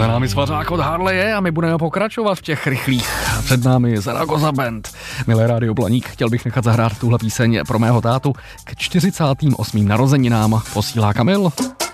Za námi Svařák od Harleje a my budeme pokračovat v těch rychlých. Před námi Zaragoza Band. Milé Rádio Blaník, chtěl bych nechat zahrát tuhle píseň pro mého tátu k 48. narozeninám. Posílá Kamil.